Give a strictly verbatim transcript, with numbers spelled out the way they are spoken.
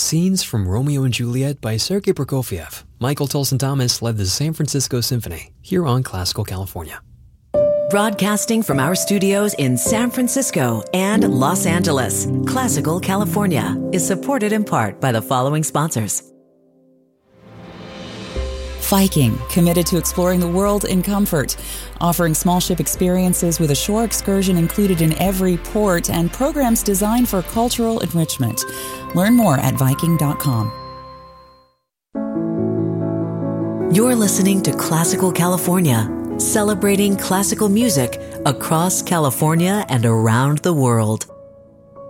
Scenes from Romeo and Juliet by Sergei Prokofiev. Michael Tolson Thomas led the San Francisco Symphony, here on Classical California. Broadcasting from our studios in San Francisco and Los Angeles, Classical California is supported in part by the following sponsors. Viking, committed to exploring the world in comfort, offering small ship experiences with a shore excursion included in every port and programs designed for cultural enrichment. Learn more at Viking dot com. You're listening to Classical California, celebrating classical music across California and around the world.